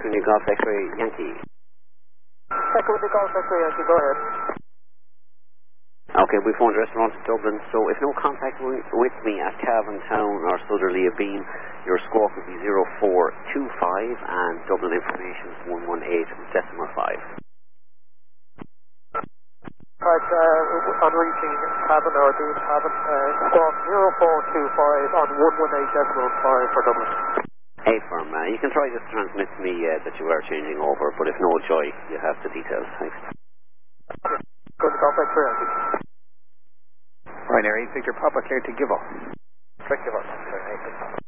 India Golf X-Ray Yankee. Echo India Golf X-Ray Yankee, go ahead. Okay, we phoned restaurant in Dublin, so if no contact with me at Cavan Town or Sutherley Bean, your score would be 0425 and Dublin information is 118.5. Right, on reaching Cavan or Bean Cavan, squawk 0425 on 118.5 for Dublin. Hey firm, you can try just to transmit to me that you are changing over, but if no, Joy, you have the details. Thanks. Good to contact for Yankee. Binary Victor Papa clear to give off. Thank you very much.